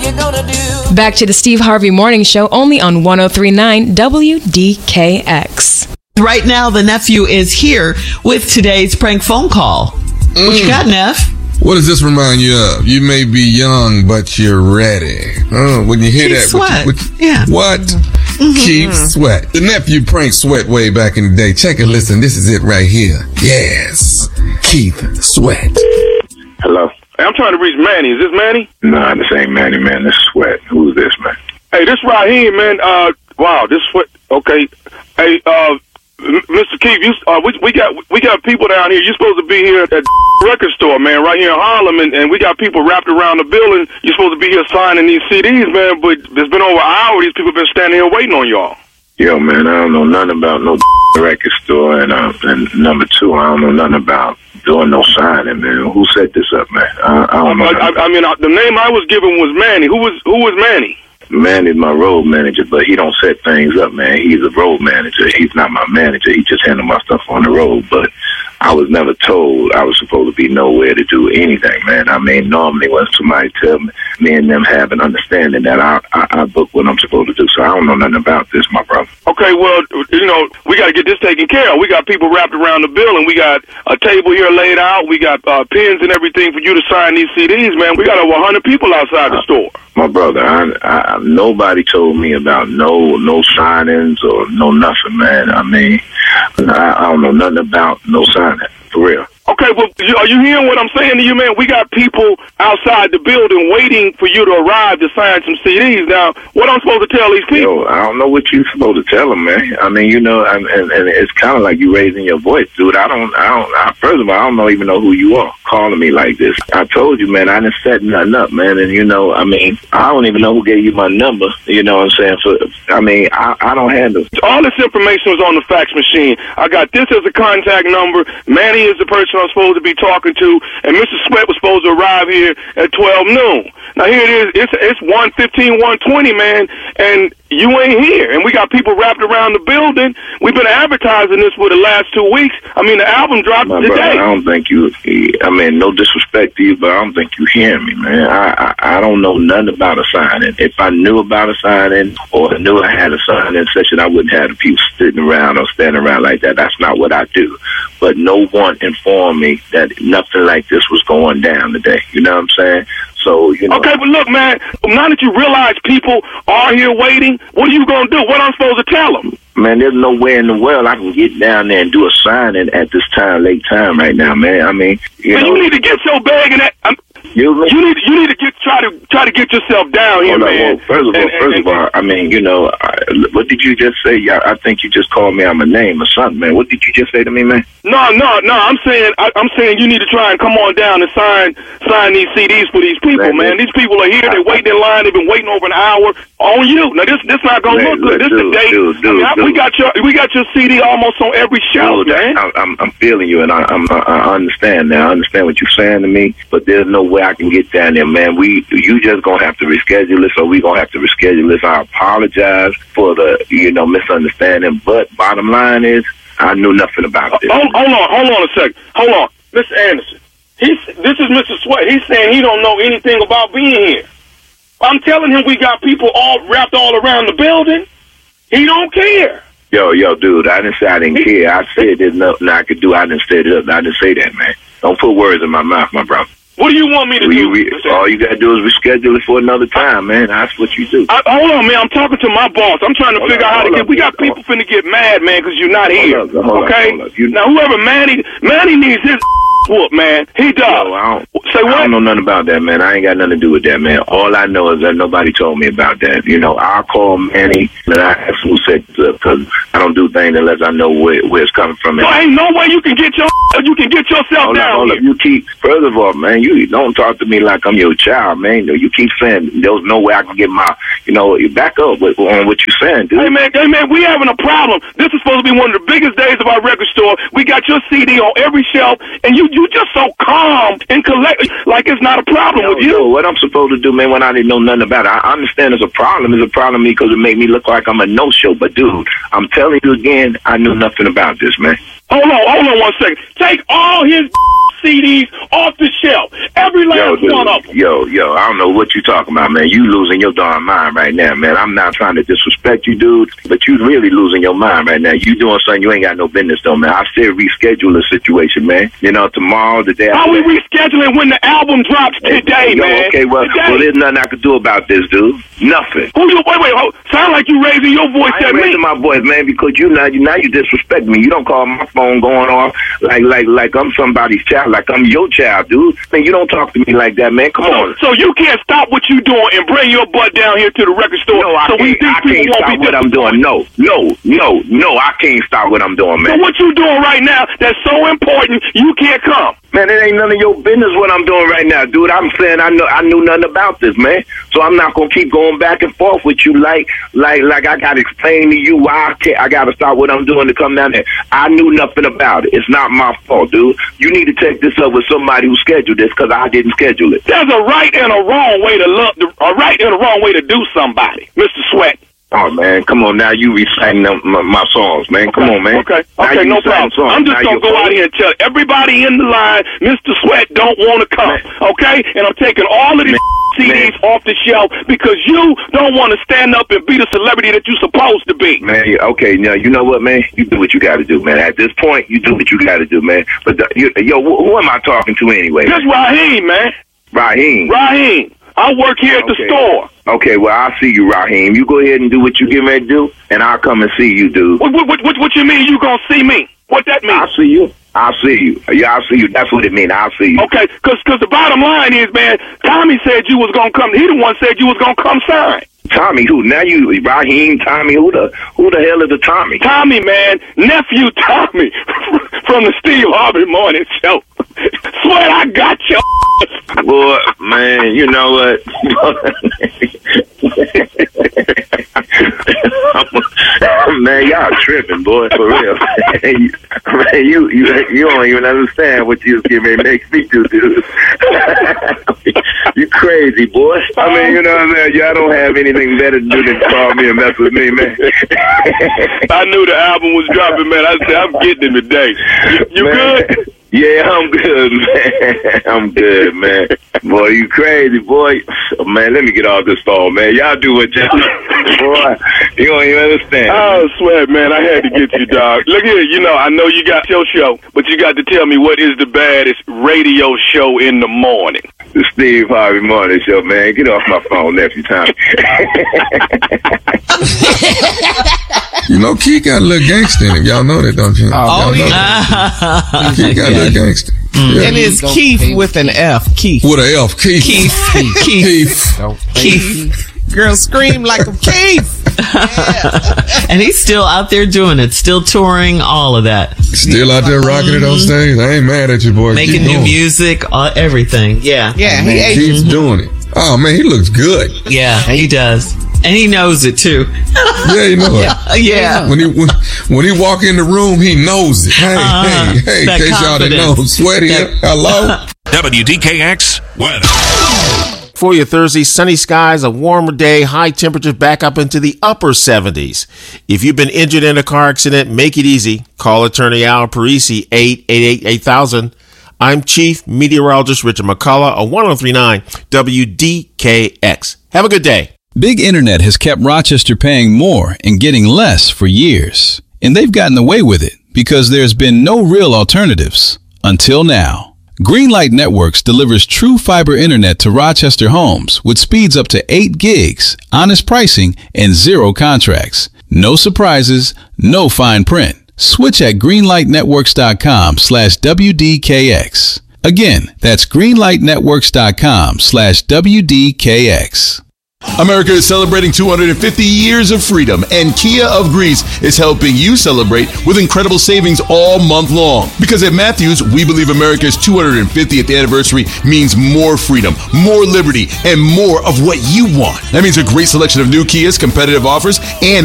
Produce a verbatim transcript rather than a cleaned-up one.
you gonna do? Back to the Steve Harvey Morning Show, only on one oh three point nine W D K X. Right now, the nephew is here with today's prank phone call. Mm. What you got, Neff? What does this remind you of? You may be young, but you're ready. Oh, when you hear Keith that, Sweat. What, you, what, yeah. what? Mm-hmm. Keith Sweat. The nephew pranked Sweat way back in the day. Check it, listen. This is it right here. Yes, Keith Sweat. Hello. Hey, I'm trying to reach Manny. Is this Manny? Nah, this ain't Manny, man. This is Sweat. Who's this, man? Hey, this Raheem, man. Uh, wow, this Sweat. Okay. Hey, uh, Mister Keith, you, uh, we, we got we got people down here. You're supposed to be here at the record store, man, right here in Harlem, and, and we got people wrapped around the building. You're supposed to be here signing these C Ds, man, but it's been over an hour. These people been standing here waiting on y'all. Yo, man, I don't know nothing about no record store, and, uh, and number two, I don't know nothing about doing no signing, man. Who set this up, man? I, I don't know. I, I, I mean, I, the name I was given was Manny. Who was who was Manny? Manny's my road manager, but he don't set things up, man. He's a road manager. He's not my manager. He just handles my stuff on the road. But I was never told I was supposed to be nowhere to do anything, man. I mean, normally when somebody tell me, me and them have an understanding that I, I, I book what I'm supposed to do. So I don't know nothing about this, my brother. Okay, well, you know, we got to get this taken care of. We got people wrapped around the building. We got a table here laid out. We got uh, pens and everything for you to sign these C Ds, man. We got over one hundred people outside uh, the store. My brother, I, I, nobody told me about no no signings or no nothing, man. I mean, I, I don't know nothing about no signing, for real. Okay, well, are you hearing what I'm saying to you, man? We got people outside the building waiting for you to arrive to sign some C Ds. Now, what I'm supposed to tell these people? Yo, I don't know what you're supposed to tell them, man. I mean, you know, and, and, and it's kind of like you raising your voice, dude. I don't, I don't, I, first of all, I don't know, even know who you are calling me like this. I told you, man, I didn't set nothing up, man. And, you know, I mean, I don't even know who gave you my number, you know what I'm saying? So, I mean, I, I don't handle all this information was on the fax machine. I got this as a contact number. Manny is the person I'm supposed to be talking to, and Mister Sweat was supposed to arrive here at twelve noon. Now here it is. It's it's one fifteen, one twenty, man, and you ain't here. And we got people wrapped around the building. We've been advertising this for the last two weeks. I mean, the album dropped My today. Brother, I don't think you. I mean, no disrespect to you, but I don't think you hear me, man. I I, I don't know nothing about a signing. If I knew about a signing or I knew I had a signing session, I wouldn't have the people sitting around or standing around like that. That's not what I do. But no one informed me that nothing like this was going down today. You know what I'm saying? So, you know. Okay, but look, man, now that you realize people are here waiting, what are you going to do? What am I supposed to tell them? Man, there's no way in the world I can get down there and do a signing at this time, late time right now, man. I mean, you man, know. you need to get your bag in that. I'm, You, you need you need to get try to try to get yourself down here, Hold on, man. Well, first of all, and, first and, of all, I mean, you know, I, what did you just say? I, I think you just called me out my name or something, man. What did you just say to me, man? No, no, no. I'm saying I, I'm saying you need to try and come on down and sign sign these C Ds for these people, man. man. These people are here. They're waiting in line. They've been waiting over an hour on you. Now this this not gonna man, look good. This dude, today. Dude, dude, I mean, I, dude. we got your we got your C D almost on every shelf, dude, man. I, I'm I'm feeling you, and I I'm, I understand now. I understand what you're saying to me, but there's no way I can get down there, man. We you just gonna have to reschedule this, or we gonna have to reschedule this. I apologize for the you know misunderstanding, but bottom line is I knew nothing about this. Hold, hold on, hold on a second. Hold on, Mister Anderson. He's this is Mister Sweat. He's saying he don't know anything about being here. I'm telling him we got people all wrapped all around the building. He don't care. Yo, yo, dude, I didn't say I didn't care. I said there's nothing I could do. I didn't say that. I didn't say that, man. Don't put words in my mouth, my brother. What do you want me to we, do? We, all you gotta do is reschedule it for another time, man. That's what you do. I, hold on, man. I'm talking to my boss. I'm trying to hold figure on, out how to get. Up, we got people finna get mad, man, because you're not here. Hold up, hold okay. Up, you, now, whoever Manny, Manny needs his whoop, man. He does. Yo, I don't, Say what? I don't know nothing about that, man. I ain't got nothing to do with that, man. All I know is that nobody told me about that. You know, I'll call Manny and I ask who set it up because I don't do things unless I know where, where it's coming from. So ain't no way you can get your you can get yourself hold down up, hold here. Up. You keep first of all, man. You don't talk to me like I'm your child, man. You keep saying there's no way I can get my, you know, you back up with, on what you're saying, dude. Hey man, hey man, we having a problem. This is supposed to be one of the biggest days of our record store. We got your C D on every shelf, and you you just so calm and collect like it's not a problem Yo, with you. Yo, what I'm supposed to do, man, when I didn't know nothing about it, I understand it's a problem. It's a problem because it made me look like I'm a no-show. But, dude, I'm telling you again, I knew nothing about this, man. Hold on, hold on one second. Take all his C Ds off the shelf. Every last Yo, one of them. Yo, yo, I don't know what you talking about, man. You losing your darn mind right now, man. I'm not trying to disrespect you, dude, but you really losing your mind right now. You doing something you ain't got no business, though, man. I said reschedule the situation, man. You know, tomorrow, the day How after we that. rescheduling when the album drops today, Yo, man? okay, well, Today. well, there's nothing I could do about this, dude. Nothing. Who you? Wait, wait, hold. Sound like you raising your voice I at ain't me. raising my voice, man, because you now you now you disrespect me. You don't call my phone going off like like like I'm somebody's child, like I'm your child, dude. Man, you don't talk to me like that, man. Come So, on. so you can't stop what you doing and bring your butt down here to the record store. No, I so we can't, I these can't people stop won't be what I'm doing. No, no, no, no, I can't stop what I'm doing, So man. what you doing right now that's so important you can't come? Man, it ain't none of your business what I'm doing right now, dude. I'm saying I know I knew nothing about this, man. So I'm not gonna keep going back and forth with you like like like I gotta explain to you why I can't, I gotta stop what I'm doing to come down there. I knew nothing about it. It's not my fault, dude. You need to take this up with somebody who scheduled this because I didn't schedule it. There's a right and a wrong way to look, a right and a wrong way to do somebody, Mister Sweat. Oh man, come on now, you reciting them, my, my songs, man. Come on, man. Okay, Now okay, you no reciting problem. songs. I'm just Now gonna you go out here and tell everybody in the line, Mister Sweat don't want to come, okay? And I'm taking all of these C Ds man. off the shelf because you don't want to stand up and be the celebrity that you're supposed to be. Man, you- okay, now you know what, man? You do what you got to do, man. At this point, you do what you got to do, man. But the, you, yo, who, who am I talking to anyway? Just Raheem, man. Raheem. Raheem. I work here at the Okay. store. Okay, well, I'll see you, Raheem. You go ahead and do what you get ready to do, and I'll come and see you, dude. What, what, what, what, what you mean you gonna see me? What that mean? I'll see you. I'll see you. Yeah, I'll see you. That's what it means. I'll see you. Okay, because cause the bottom line is, man, Tommy said you was going to come. He the one said you was going to come sign. Tommy who? Now you, Raheem, Tommy, who the who the hell is the Tommy? Tommy, man, nephew Tommy from the Steve Harvey Morning Show. Swear I got you. Boy, man, you know what? Man, y'all tripping, boy, for real. Man, you, you you don't even understand what you was getting ready to make me do, dude. You crazy, boy. I mean, you know what I'm saying? Y'all don't have anything better to do than call me and mess with me, man. I knew the album was dropping, man. I said, I'm getting it today. You, you Man. good? Yeah, I'm good, man. I'm good, man. Boy, you crazy, boy. Oh, man, let me get off this phone, man. Y'all do what y'all boy, you don't even understand. I swear, man, I had to get you, dog. Look here, you know, I know you got your show, but you got to tell me what is the baddest radio show in the morning. The Steve Harvey Morning Show, man. Get off my phone, nephew Tommy. You know, Keith got a little gangster in him. Y'all know that, don't you? Oh, Y'all know that. Keith got a little gangster. Yeah. And it's Keith with an F. Keith. With an F. Keith. Keith. Keith. Keith. Keith. Girl, scream like a Keith. Yeah. And he's still out there doing it, still touring, all of that. Still out there rocking it on stage. I ain't mad at you, boy. Making Keep new going. music, uh, everything. Yeah. Yeah, he ate Keith's doing it. Oh, man, he looks good. Yeah, he does. And he knows it too. Yeah, you know it. Uh, yeah. When he when, when he walk in the room, he knows it. Hey, Uh-huh. hey, hey, That in case y'all didn't know, confidence. Sweaty, That- hello? W D K X weather. For your Thursday, sunny skies, a warmer day, high temperatures back up into the upper seventies. If you've been injured in a car accident, make it easy. Call attorney Al Parisi, eight eight eight, eight thousand. I'm Chief Meteorologist Richard McCullough on one oh three point nine W D K X. Have a good day. Big Internet has kept Rochester paying more and getting less for years. And they've gotten away with it because there's been no real alternatives until now. Greenlight Networks delivers true fiber internet to Rochester homes with speeds up to eight gigs, honest pricing, and zero contracts. No surprises, no fine print. Switch at greenlightnetworks.com slash WDKX. Again, that's greenlightnetworks.com slash WDKX. America is celebrating two hundred fifty years of freedom, and Kia of Greece is helping you celebrate with incredible savings all month long. Because at Matthews, we believe America's two hundred fiftieth anniversary means more freedom, more liberty, and more of what you want. That means a great selection of new Kias, competitive offers, and